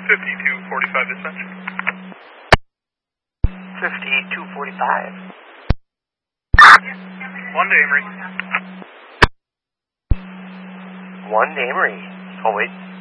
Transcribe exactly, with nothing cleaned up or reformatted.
fifty-two forty-five dispatch. fifty-two forty-five. One to Amory. One to Amory. Oh, wait.